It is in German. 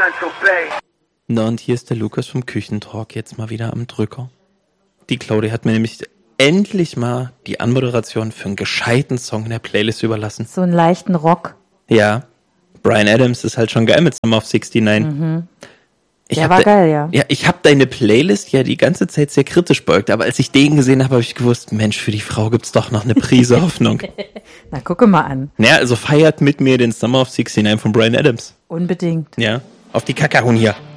Na, und hier ist der Lukas vom Küchentalk jetzt mal wieder am Drücker. Die Claudia hat mir nämlich endlich mal die Anmoderation für einen gescheiten Song in der Playlist überlassen. So einen leichten Rock. Ja, Bryan Adams ist halt schon geil mit Summer of 69. Mhm. Der war geil, ja. Ja, ich habe deine Playlist ja die ganze Zeit sehr kritisch beugt, aber als ich den gesehen habe, habe ich gewusst, Mensch, für die Frau gibt's doch noch eine Prise Hoffnung. Na, gucke mal an. Ja, also feiert mit mir den Summer of 69 von Bryan Adams. Unbedingt. Ja, auf die Kakahuhn hier.